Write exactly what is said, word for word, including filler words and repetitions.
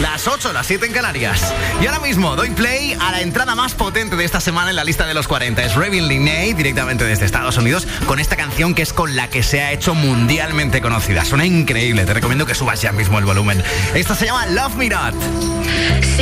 Las ocho, las siete en Canarias. Y ahora mismo doy play a la entrada más potente de esta semana en la lista de los cuarenta. Es Ravin Linney, directamente desde Estados Unidos, con esta canción que es con la que se ha hecho mundialmente conocida. Suena increíble, te recomiendo que subas ya mismo el volumen. Esto se llama Love Me Not.